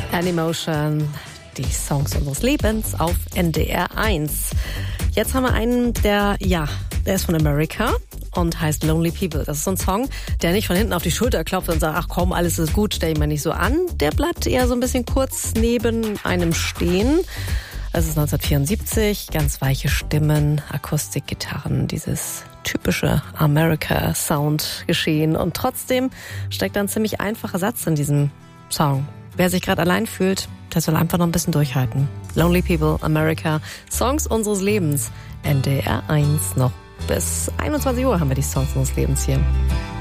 Animotion, die Songs unseres Lebens auf NDR 1. Jetzt haben wir einen, der ist von America und heißt Lonely People. Das ist so ein Song, der nicht von hinten auf die Schulter klopft und sagt, ach komm, alles ist gut, stell dich mal nicht so an. Der bleibt eher so ein bisschen kurz neben einem stehen. Es ist 1974, ganz weiche Stimmen, Akustikgitarren, dieses typische America-Sound geschehen. Und trotzdem steckt ein ziemlich einfacher Satz in diesem Song. Wer sich gerade allein fühlt, der soll einfach noch ein bisschen durchhalten. Lonely People, America, Songs unseres Lebens. NDR 1 noch bis 21 Uhr haben wir die Songs unseres Lebens hier.